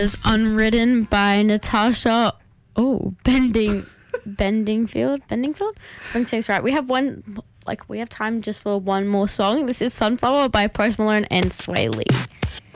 is Unwritten by Natasha. Bendingfield. Wrong things right. We have time just for one more song. This is Sunflower by Post Malone and Sway Lee.